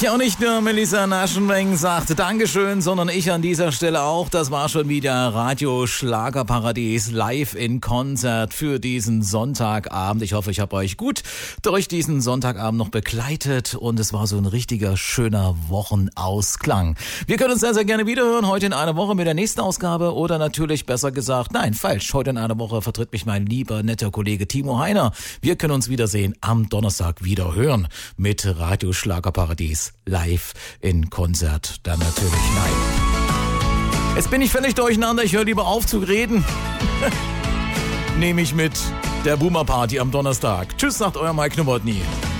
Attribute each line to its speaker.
Speaker 1: Ja, und nicht nur Melissa Naschenweng sagte Dankeschön, sondern ich an dieser Stelle auch. Das war schon wieder Radio Schlagerparadies live in Konzert für diesen Sonntagabend. Ich hoffe, ich habe euch gut durch diesen Sonntagabend noch begleitet und es war so ein richtiger schöner Wochenausklang. Wir können uns sehr, sehr gerne wiederhören heute in einer Woche mit der nächsten Ausgabe oder natürlich besser gesagt, nein, falsch. Heute in einer Woche vertritt mich mein lieber, netter Kollege Timo Heiner. Wir können uns wiedersehen am Donnerstag wieder hören mit Radio Schlagerparadies. Live in Konzert, dann natürlich nein. Jetzt bin ich völlig durcheinander, ich höre lieber auf zu reden. Nehme ich mit der Boomer Party am Donnerstag. Tschüss, sagt euer Mike Nowotny.